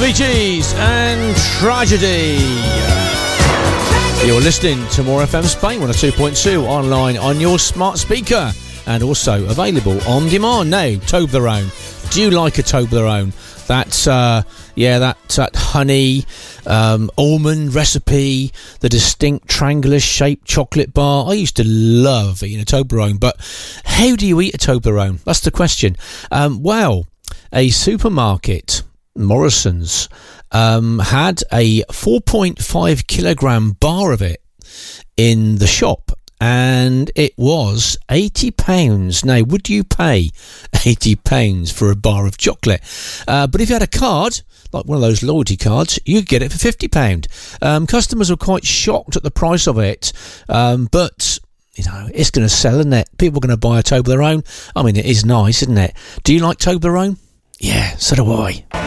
Bee Gees and Tragedy. You're listening to More FM Spain 102.2 online on your smart speaker and also available on demand now. Toblerone. Do you like a Toblerone? That's that honey almond recipe, the distinct triangular shaped chocolate bar. I used to love eating a Toblerone, but how do you eat a Toblerone? That's the question. Well, a supermarket, Morrison's, had a 4.5 kilogram bar of it in the shop, and it was £80. Now, would you pay £80 for a bar of chocolate? But if you had a card, like one of those loyalty cards, you'd get it for £50. Customers were quite shocked at the price of it, but you know, it's going to sell, isn't it? People are going to buy a Toblerone. I mean, it is nice, isn't it? Do you like Toblerone? Yeah, so do I.